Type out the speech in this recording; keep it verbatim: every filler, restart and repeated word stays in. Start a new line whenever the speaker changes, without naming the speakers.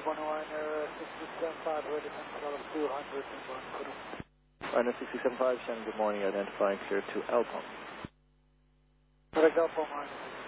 one one, uh, six six seven five, ready to two hundred and one, put him.
Rhino six six seven five, Shannon, good morning, identifying clear to Alpine.
Correct, Alpine.